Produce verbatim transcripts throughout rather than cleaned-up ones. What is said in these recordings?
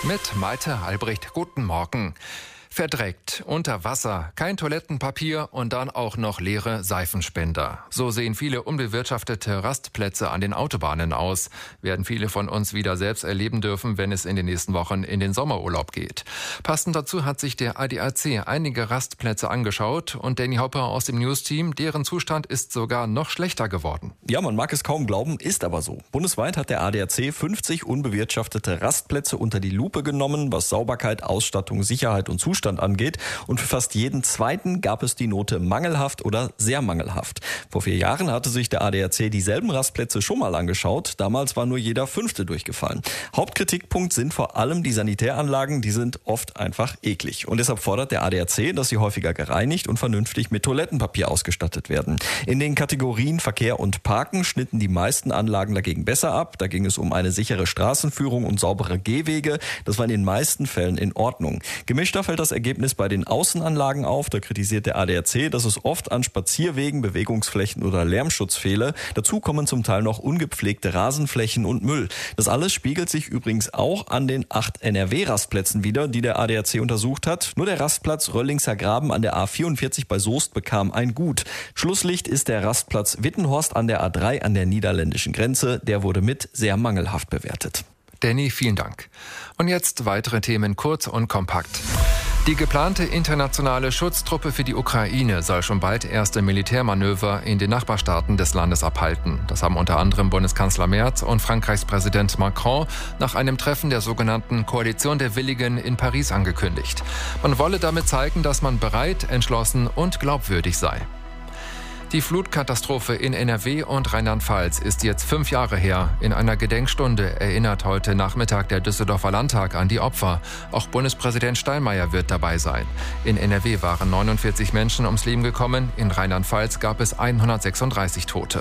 Mit Malte Albrecht. Guten Morgen. Verdreckt, unter Wasser, kein Toilettenpapier und dann auch noch leere Seifenspender. So sehen viele unbewirtschaftete Rastplätze an den Autobahnen aus. Werden viele von uns wieder selbst erleben dürfen, wenn es in den nächsten Wochen in den Sommerurlaub geht. Passend dazu hat sich der A D A C einige Rastplätze angeschaut und Danny Hopper aus dem News-Team, deren Zustand ist sogar noch schlechter geworden. Ja, man mag es kaum glauben, ist aber so. Bundesweit hat der A D A C fünfzig unbewirtschaftete Rastplätze unter die Lupe genommen, was Sauberkeit, Ausstattung, Sicherheit und Zustand angeht. Und für fast jeden zweiten gab es die Note mangelhaft oder sehr mangelhaft. Vor vier Jahren hatte sich der A D A C dieselben Rastplätze schon mal angeschaut. Damals war nur jeder fünfte durchgefallen. Hauptkritikpunkt sind vor allem die Sanitäranlagen. Die sind oft einfach eklig. Und deshalb fordert der A D A C, dass sie häufiger gereinigt und vernünftig mit Toilettenpapier ausgestattet werden. In den Kategorien Verkehr und Parken schnitten die meisten Anlagen dagegen besser ab. Da ging es um eine sichere Straßenführung und saubere Gehwege. Das war in den meisten Fällen in Ordnung. Gemischter fällt das Ergebnis bei den Außenanlagen auf. Da kritisiert der A D A C, dass es oft an Spazierwegen, Bewegungsflächen oder Lärmschutz fehle. Dazu kommen zum Teil noch ungepflegte Rasenflächen und Müll. Das alles spiegelt sich übrigens auch an den acht N R W-Rastplätzen wider, die der A D A C untersucht hat. Nur der Rastplatz Röllingser Graben an der A vierundvierzig bei Soest bekam ein Gut. Schlusslicht ist der Rastplatz Wittenhorst an der A drei an der niederländischen Grenze. Der wurde mit sehr mangelhaft bewertet. Danny, vielen Dank. Und jetzt weitere Themen kurz und kompakt. Die geplante internationale Schutztruppe für die Ukraine soll schon bald erste Militärmanöver in den Nachbarstaaten des Landes abhalten. Das haben unter anderem Bundeskanzler Merz und Frankreichs Präsident Macron nach einem Treffen der sogenannten Koalition der Willigen in Paris angekündigt. Man wolle damit zeigen, dass man bereit, entschlossen und glaubwürdig sei. Die Flutkatastrophe in N R W und Rheinland-Pfalz ist jetzt fünf Jahre her. In einer Gedenkstunde erinnert heute Nachmittag der Düsseldorfer Landtag an die Opfer. Auch Bundespräsident Steinmeier wird dabei sein. In N R W waren neunundvierzig Menschen ums Leben gekommen. In Rheinland-Pfalz gab es hundertsechsunddreißig Tote.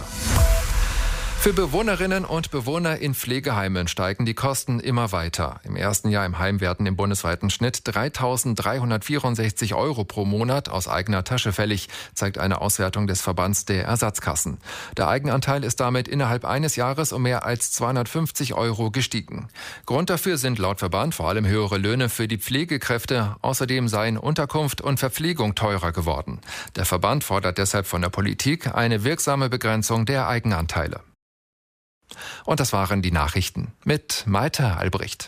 Für Bewohnerinnen und Bewohner in Pflegeheimen steigen die Kosten immer weiter. Im ersten Jahr im Heim werden im bundesweiten Schnitt dreitausenddreihundertvierundsechzig Euro pro Monat aus eigener Tasche fällig, zeigt eine Auswertung des Verbands der Ersatzkassen. Der Eigenanteil ist damit innerhalb eines Jahres um mehr als zweihundertfünfzig Euro gestiegen. Grund dafür sind laut Verband vor allem höhere Löhne für die Pflegekräfte. Außerdem seien Unterkunft und Verpflegung teurer geworden. Der Verband fordert deshalb von der Politik eine wirksame Begrenzung der Eigenanteile. Und das waren die Nachrichten mit Malte Albrecht.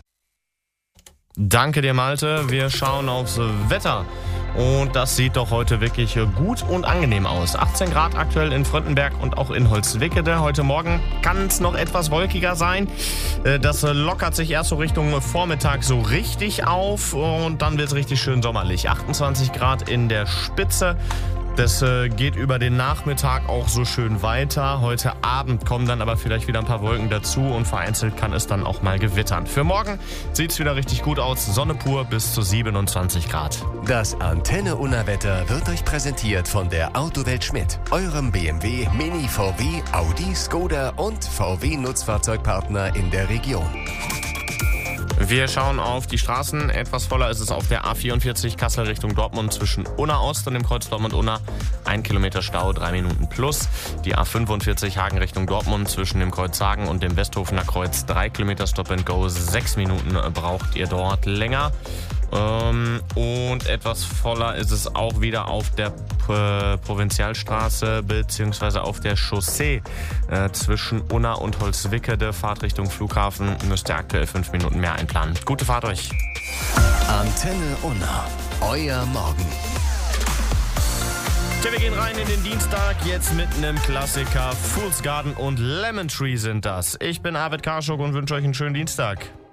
Danke dir, Malte. Wir schauen aufs Wetter. Und das sieht doch heute wirklich gut und angenehm aus. achtzehn Grad aktuell in Fröndenberg und auch in Holzwickede. Heute Morgen kann es noch etwas wolkiger sein. Das lockert sich erst so Richtung Vormittag so richtig auf. Und dann wird es richtig schön sommerlich. achtundzwanzig Grad in der Spitze. Das äh, geht über den Nachmittag auch so schön weiter. Heute Abend kommen dann aber vielleicht wieder ein paar Wolken dazu und vereinzelt kann es dann auch mal gewittern. Für morgen sieht es wieder richtig gut aus. Sonne pur bis zu siebenundzwanzig Grad. Das Antenne Unna-Wetter wird euch präsentiert von der Autowelt Schmidt, eurem B M W, Mini, V W, Audi, Skoda und V W-Nutzfahrzeugpartner in der Region. Wir schauen auf die Straßen. Etwas voller ist es auf der A vierundvierzig Kassel Richtung Dortmund zwischen Unna Ost und dem Kreuz Dortmund-Unna. Ein Kilometer Stau, drei Minuten plus. Die A fünfundvierzig Hagen Richtung Dortmund zwischen dem Kreuz Hagen und dem Westhofener Kreuz. Drei Kilometer Stop and Go. Sechs Minuten braucht ihr dort länger. Ähm, und etwas voller ist es auch wieder auf der P- Provinzialstraße beziehungsweise auf der Chaussee äh, zwischen Unna und Holzwickede. Fahrt Richtung Flughafen müsst ihr aktuell fünf Minuten mehr einplanen. Gute Fahrt euch. Antenne Unna, euer Morgen. Tja, wir gehen rein in den Dienstag, jetzt mit einem Klassiker. Fool's Garden und Lemon Tree sind das. Ich bin Arvid Karschuk und wünsche euch einen schönen Dienstag.